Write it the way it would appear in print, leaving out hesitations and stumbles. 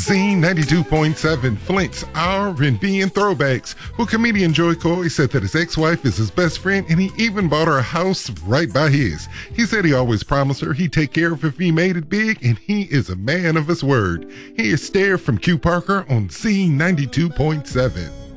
Z92.7, Flint's R&B and throwbacks. Well, comedian Joy Coy said that his ex-wife is his best friend, and he even bought her a house right by his. He said he always promised her he'd take care of if he made it big, and he is a man of his word. Here's Stare from Q Parker on Z92.7.